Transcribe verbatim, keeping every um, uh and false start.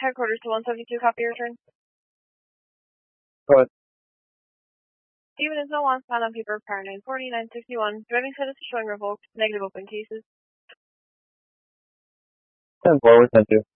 Headquarters to one seventy-two, copy your return. Go ahead. Even is no on sign on paper, power nine forty, nine sixty-one. Driving status is showing revoked. Negative open cases. ten forward, ten two.